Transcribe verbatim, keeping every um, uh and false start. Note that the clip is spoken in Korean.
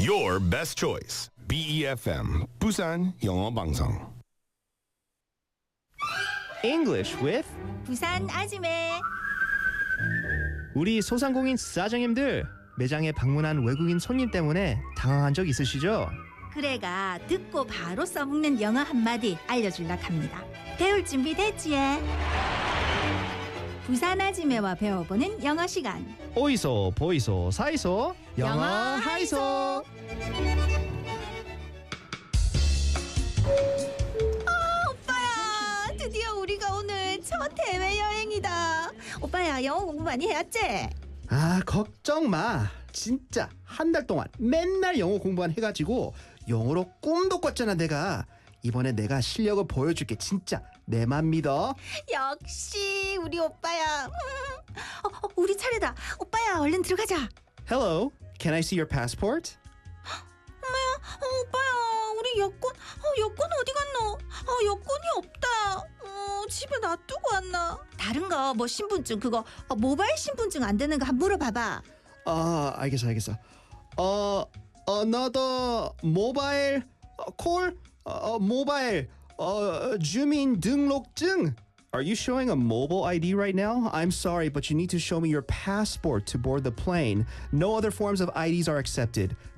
Your best choice. B E F M 부산 영어 방송. English with 부산 아지매. 우리 소상공인 사장님들 매장에 방문한 외국인 손님 때문에 당황한 적 있으시죠? 그래가 듣고 바로 써먹는 영어 한마디 알려줄라 합니다. 배울 준비 됐지? 부산 아지매와 배워보는 영어 시간. 오이소 보이소 사이소 영어 영어 하이소. 오빠야, 드디어 우리가 오늘 첫 해외 여행이다. 오빠야, 영어 공부 많이 해왔지? 아 걱정 마. 진짜 한 달 동안 맨날 영어 공부만 해가지고 영어로 꿈도 꿨잖아 내가. 이번에 내가 실력을 보여줄게. 진짜 내 맘 믿어. 역시 우리 오빠야. 음. 어, 어, 우리 차례다. 오빠야, 얼른 들어가자. Hello, can I see your passport? 어, 오빠야, 우리 여권, 어, 여권 어디 갔노? 어, 여권이 없다. 어, 집에 놔두고 왔나? 다른 거, 뭐 신분증 그거 어, 모바일 신분증 안 되는 거 한번 물어봐봐. 아 알겠어 알겠어. 어 another mobile call. 어 모바일 어 주민 등록증. Are you showing a mobile I D right now? I'm sorry, but you need to show me your passport to board the plane. No other forms of I Ds are accepted.